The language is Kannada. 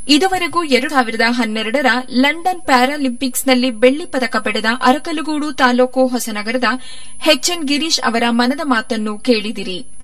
ಇದುವರೆಗೂ 2012ರ ಲಂಡನ್ ಪ್ಯಾರಾಲಿಂಪಿಕ್ಸ್ನಲ್ಲಿ ಬೆಳ್ಳಿ ಪದಕ ಪಡೆದ ಅರಕಲಗೂಡು ತಾಲೂಕು ಹೊಸನಗರದ ಎಚ್ಎನ್ ಗಿರೀಶ್ ಅವರ ಮನದ ಮಾತನ್ನು ಕೇಳಿದಿರಿ.